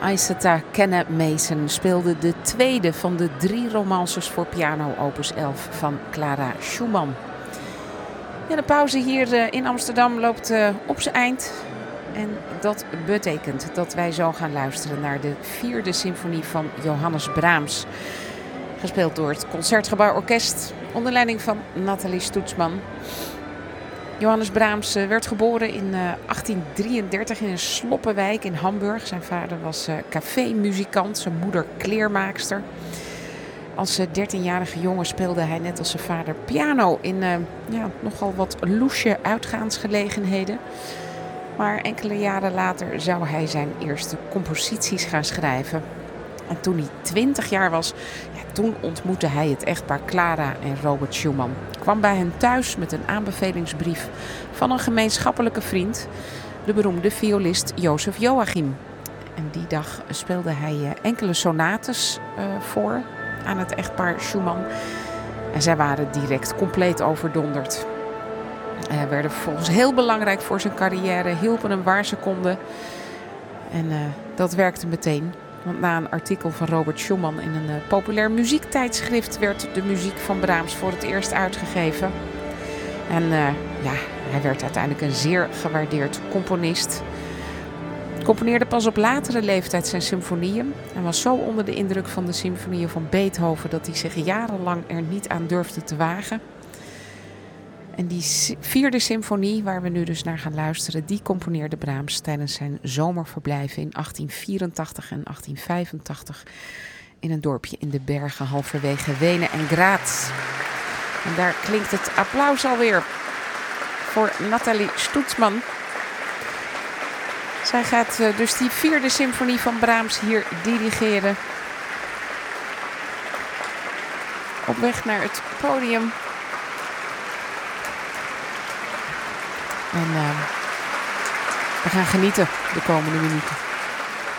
Aissata Kenne Mason speelde de tweede van de 3 romances voor piano opus 11 van Clara Schumann. Ja, de pauze hier in Amsterdam loopt op zijn eind. En dat betekent dat wij zo gaan luisteren naar de 4e symfonie van Johannes Brahms. Gespeeld door het Concertgebouw Orkest onder leiding van Nathalie Stoetsman. Johannes Brahms werd geboren in 1833 in een sloppenwijk in Hamburg. Zijn vader was cafémuzikant, zijn moeder kleermaakster. Als 13-jarige jongen speelde hij net als zijn vader piano in nogal wat loesje uitgaansgelegenheden. Maar enkele jaren later zou hij zijn eerste composities gaan schrijven. En toen hij 20 jaar was, toen ontmoette hij het echtpaar Clara en Robert Schumann. Kwam bij hen thuis met een aanbevelingsbrief van een gemeenschappelijke vriend, de beroemde violist Jozef Joachim. En die dag speelde hij enkele sonates voor aan het echtpaar Schumann. En zij waren direct compleet overdonderd. Werden vervolgens heel belangrijk voor zijn carrière, hielpen hem waar ze konden. En dat werkte meteen. Want na een artikel van Robert Schumann in een populair muziektijdschrift werd de muziek van Brahms voor het eerst uitgegeven. En hij werd uiteindelijk een zeer gewaardeerd componist. Componeerde pas op latere leeftijd zijn symfonieën en was zo onder de indruk van de symfonieën van Beethoven dat hij zich jarenlang er niet aan durfde te wagen. En die 4e symfonie, waar we nu dus naar gaan luisteren, die componeerde Brahms tijdens zijn zomerverblijven in 1884 en 1885 in een dorpje in de bergen halverwege Wenen en Graz. En daar klinkt het applaus alweer voor Nathalie Stoetsman. Zij gaat dus die 4e symfonie van Brahms hier dirigeren. Op weg naar het podium. En we gaan genieten de komende minuten.